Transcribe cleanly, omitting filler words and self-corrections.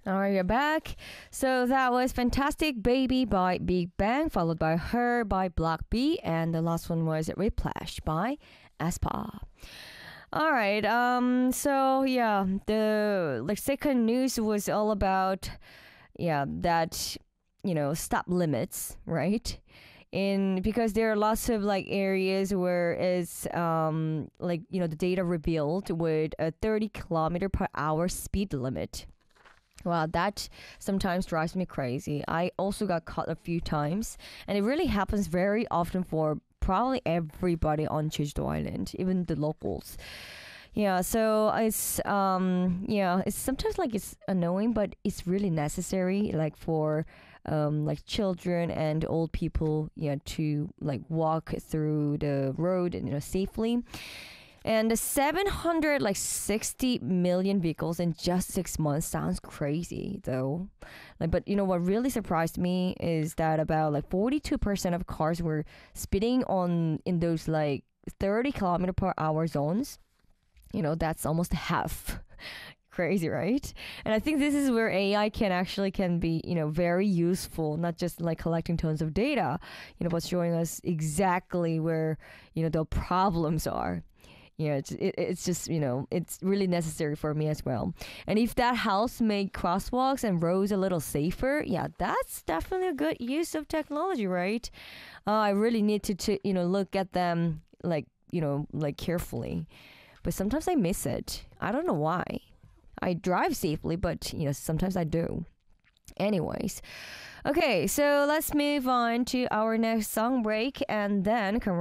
All right, you're back. So that was Fantastic Baby by Big Bang, followed by Her by Block B, and the last one was Whiplash by aespa. All right. So yeah, the second news was all about that stop limits, right? In because there are lots of areas where it's the data revealed with a 30 kilometer per hour speed limit. Wow, that sometimes drives me crazy. I also got caught a few times, and it really happens very often for probably everybody on Jeju Island, even the locals. Yeah, so it's sometimes it's annoying, but it's really necessary, for children and old people, to walk through the road and safely. And the 760 million vehicles in just 6 months sounds crazy, though. But what really surprised me is that about 42% of cars were speeding in those 30 kilometer per hour zones. That's almost half. Crazy, right? And I think this is where AI can be very useful, not just collecting tons of data, but showing us exactly where the problems are. It's just it's really necessary for me as well. And if that helps make crosswalks and roads a little safer, that's definitely a good use of technology, right? I really need to look at them carefully, but sometimes I miss it. I don't know why. I drive safely, but sometimes I do. Anyways, okay, so let's move on to our next song break and then